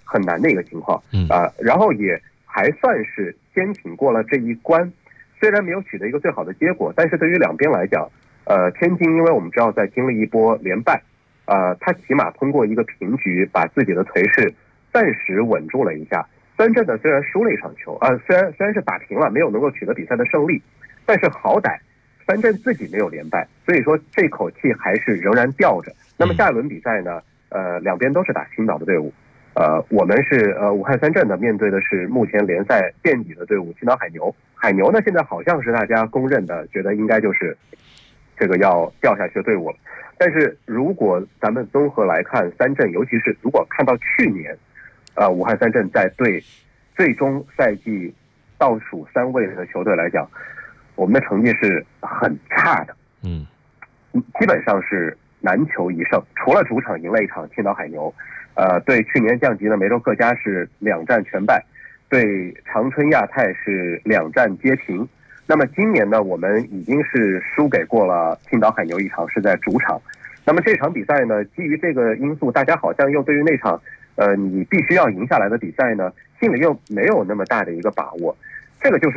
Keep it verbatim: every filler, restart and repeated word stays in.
很难的一个情况啊、呃，然后也还算是先挺过了这一关，虽然没有取得一个最好的结果，但是对于两边来讲，呃，天津因为我们知道在经历一波连败，呃，他起码通过一个平局把自己的颓势暂时稳住了一下。三镇呢虽然输了一场球，啊、呃，虽然虽然是打平了，没有能够取得比赛的胜利，但是好歹三镇自己没有连败，所以说这口气还是仍然吊着。那么下一轮比赛呢，呃，两边都是打青岛的队伍，呃，我们是呃武汉三镇呢面对的是目前联赛垫底的队伍青岛海牛。海牛呢现在好像是大家公认的，觉得应该就是这个要掉下去的队伍了。但是如果咱们综合来看三镇，尤其是如果看到去年，呃，武汉三镇在对最终赛季倒数三位的球队来讲，我们的成绩是很差的， 嗯， 基本上是难求一胜，除了主场赢了一场青岛海牛，呃，对去年降级的梅州客家是两战全败，对长春亚泰是两战皆平。那么今年呢，我们已经是输给过了青岛海牛一场，是在主场。那么这场比赛呢，基于这个因素，大家好像又对于那场呃你必须要赢下来的比赛呢，心里又没有那么大的一个把握。这个就是